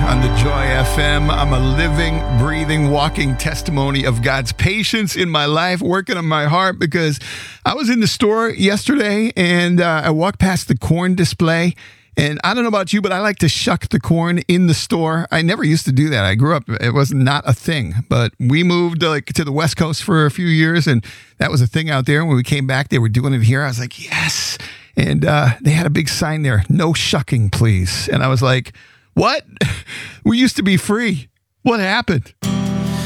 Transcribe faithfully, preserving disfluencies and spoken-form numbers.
on the Joy F M. I'm a living, breathing, walking testimony of God's patience in my life, working on my heart, because I was in the store yesterday and uh, I walked past the corn display. And I don't know about you, but I like to shuck the corn in the store. I never used to do that. I grew up, it was not a thing. But we moved like to the West Coast for a few years, and that was a thing out there. When we came back, they were doing it here. I was like, yes. And uh, they had a big sign there, no shucking, please. And I was like, what? We used to be free. What happened?